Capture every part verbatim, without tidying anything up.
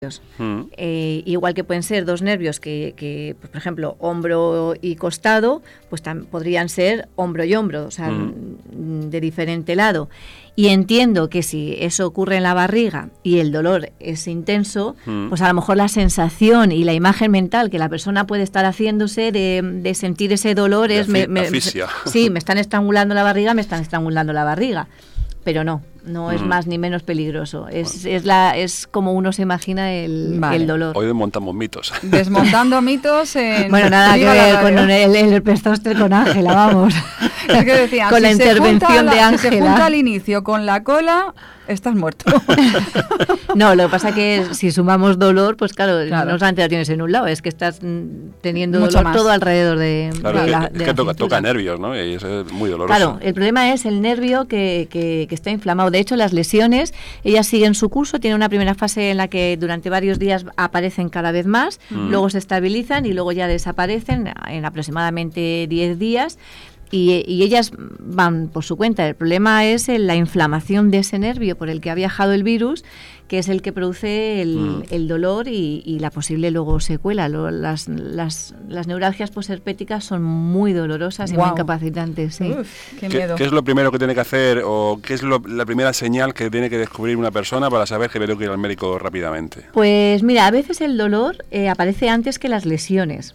Mm. Eh, igual que pueden ser dos nervios que, que pues, por ejemplo, hombro y costado, pues tam- podrían ser hombro y hombro, o sea, mm. de diferente lado. Y entiendo que si eso ocurre en la barriga y el dolor es intenso, mm. pues a lo mejor la sensación y la imagen mental que la persona puede estar haciéndose de, de sentir ese dolor de es... Me, me, asfixia. Sí, me están estrangulando la barriga, me están estrangulando la barriga. Pero no, no mm. es más ni menos peligroso. Es, bueno. es, la, es como uno se imagina el, vale. el dolor. Hoy desmontamos mitos. Desmontando mitos en... Bueno, nada que ver con el, el, el pestóster con Ángela, vamos. Es que decía, con si la intervención la, de Ángela. Si se junta al inicio con la cola, estás muerto. No, lo que pasa es que si sumamos dolor, pues claro, claro. no solamente la tienes en un lado, es que estás teniendo Mucho dolor más. todo alrededor de, claro, de es la que, de es que la toca, cintura. toca nervios, ¿no? Y eso es muy doloroso. Claro, el problema es el nervio que, que, que está inflamado. De hecho, las lesiones, ellas siguen su curso, tienen una primera fase en la que durante varios días aparecen cada vez más, mm. luego se estabilizan y luego ya desaparecen en aproximadamente diez días. Y, y ellas van por su cuenta. El problema es la inflamación de ese nervio por el que ha viajado el virus, que es el que produce el, mm. el dolor y, y la posible luego secuela. Lo, las, las, las neuralgias posherpéticas son muy dolorosas y wow. muy incapacitantes. Sí. Uf, qué, ¿Qué, miedo. ¿Qué es lo primero que tiene que hacer o qué es lo, la primera señal que tiene que descubrir una persona para saber que tengo que ir al médico rápidamente? Pues mira, a veces el dolor eh, aparece antes que las lesiones.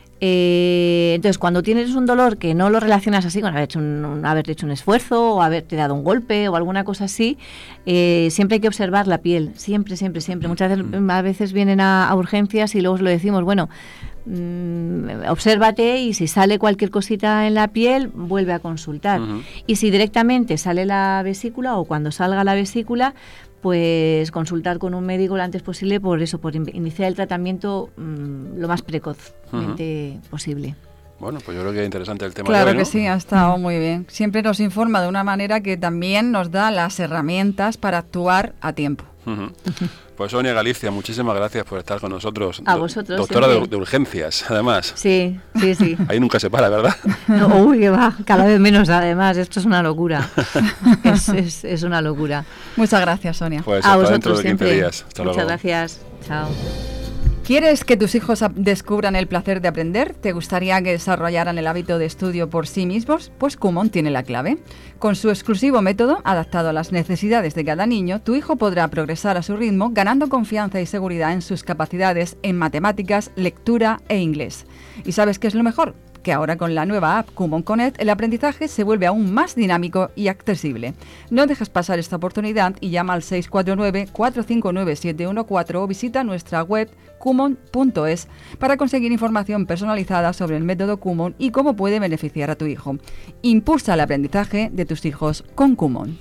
Eh, entonces, cuando tienes un dolor que no lo relacionas así con haber hecho un, un, haberte hecho un esfuerzo o haberte dado un golpe o alguna cosa así, eh, siempre hay que observar la piel, siempre, siempre, siempre. Muchas veces, a veces vienen a, a urgencias y luego os lo decimos, bueno, mmm, obsérvate y si sale cualquier cosita en la piel, vuelve a consultar. Uh-huh. Y si directamente sale la vesícula o cuando salga la vesícula, pues consultar con un médico lo antes posible por eso, por in- iniciar el tratamiento mmm, lo más precozmente uh-huh. posible. Bueno, pues yo creo que es interesante el tema claro de hoy, ¿no? que sí, ha estado muy bien. Siempre nos informa de una manera que también nos da las herramientas para actuar a tiempo. Uh-huh. Pues Sonia Galicia, muchísimas gracias por estar con nosotros. A vosotros. Doctora de, de urgencias, además. Sí, sí, sí. Ahí nunca se para, ¿verdad? No, uy, que va, cada vez menos además. Esto es una locura. es, es, es una locura. Muchas gracias, Sonia. Pues a hasta vosotros dentro de quince siempre. días. Hasta Muchas luego. gracias. Chao. ¿Quieres que tus hijos descubran el placer de aprender? ¿Te gustaría que desarrollaran el hábito de estudio por sí mismos? Pues Kumon tiene la clave. Con su exclusivo método, adaptado a las necesidades de cada niño, tu hijo podrá progresar a su ritmo, ganando confianza y seguridad en sus capacidades en matemáticas, lectura e inglés. ¿Y sabes qué es lo mejor? Que ahora con la nueva app Kumon Connect el aprendizaje se vuelve aún más dinámico y accesible. No dejes pasar esta oportunidad y llama al seis cuatro nueve, cuatro cinco nueve, siete uno cuatro o visita nuestra web kumon punto es para conseguir información personalizada sobre el método Kumon y cómo puede beneficiar a tu hijo. Impulsa el aprendizaje de tus hijos con Kumon.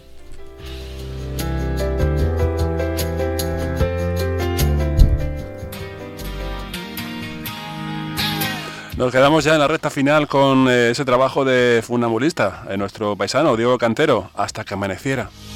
Nos quedamos ya en la recta final con eh, ese trabajo de funambulista, eh, nuestro paisano Diego Cantero, hasta que amaneciera.